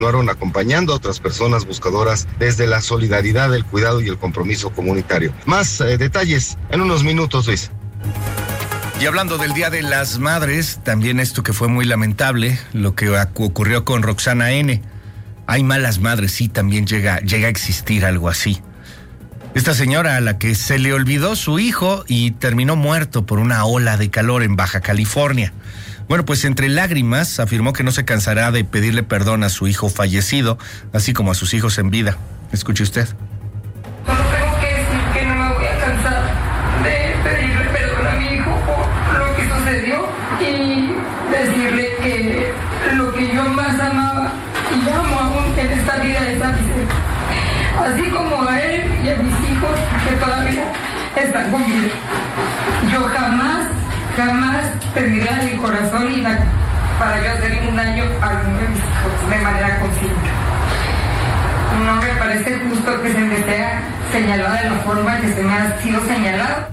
continuaron acompañando a otras personas buscadoras desde la solidaridad, el cuidado y el compromiso comunitario. Más detalles en unos minutos, Luis. Y hablando del Día de las Madres, también esto que fue muy lamentable, lo que ocurrió con Roxana N. Hay malas madres, sí, también llega a existir algo así. Esta señora a la que se le olvidó su hijo y terminó muerto por una ola de calor en Baja California. Bueno, pues entre lágrimas afirmó que no se cansará de pedirle perdón a su hijo fallecido, así como a sus hijos en vida. Escuche usted. Solo tengo que decir que no me voy a cansar de pedirle perdón a mi hijo por lo que sucedió y decirle que lo que yo más amaba y amo aún en esta vida es a mi hijo, así como a él y a mis hijos que todavía están conmigo. Yo jamás pediré mi corazón y para yo hacer un daño a alguno de mis hijos de manera consciente. No me parece justo que se me sea señalado de la forma que se me ha sido señalado.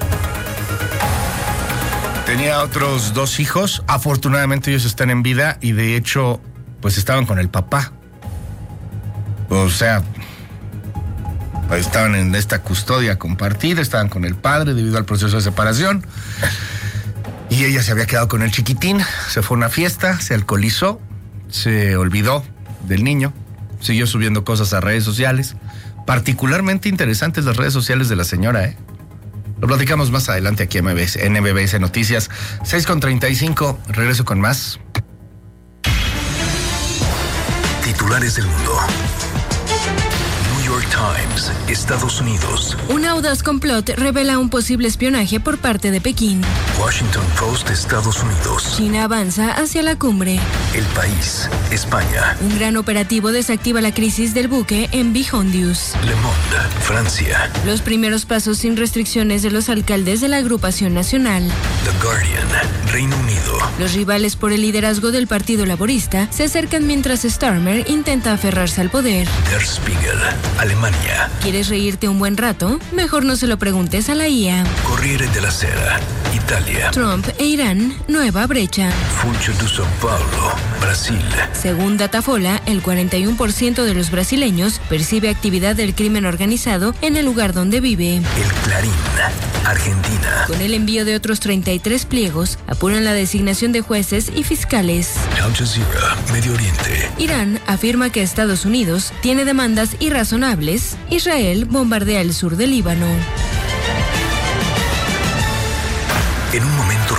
Tenía otros 2 hijos, afortunadamente ellos están en vida y de hecho pues estaban con el papá. O sea, estaban en esta custodia compartida, estaban con el padre debido al proceso de separación. Y ella se había quedado con el chiquitín, se fue a una fiesta, se alcoholizó, se olvidó del niño, siguió subiendo cosas a redes sociales. Particularmente interesantes las redes sociales de la señora, ¿eh? Lo platicamos más adelante aquí en MBS Noticias. 6:35, regreso con más. Titulares del mundo. New York Times, Estados Unidos. Un audaz complot revela un posible espionaje por parte de Pekín. Washington Post, Estados Unidos. China avanza hacia la cumbre. El País, España. Un gran operativo desactiva la crisis del buque en Hondius. Le Monde, Francia. Los primeros pasos sin restricciones de los alcaldes de la agrupación nacional. The Guardian, Reino Unido. Los rivales por el liderazgo del Partido Laborista se acercan mientras Starmer intenta aferrarse al poder. Der Spiegel, Alemania. ¿Quieres reírte un buen rato? Mejor no se lo preguntes a la IA. Corriere della Sera, Italia. Trump e Irán, nueva brecha. Funcho de São Paulo, Brasil. Según Datafola, el 41% de los brasileños percibe actividad del crimen organizado en el lugar donde vive. El Clarín, Argentina. Con el envío de otros 33 pliegos, apuran la designación de jueces y fiscales. Al Jazeera, Medio Oriente. Irán afirma que Estados Unidos tiene demandas irrazonables. Israel bombardea el sur del Líbano. En un momento